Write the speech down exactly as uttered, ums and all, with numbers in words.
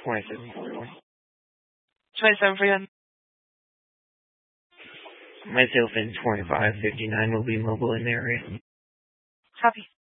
twenty-seven for you. twenty-seven for you. Myself and twenty-five fifty-nine will be mobile in the area. Copy.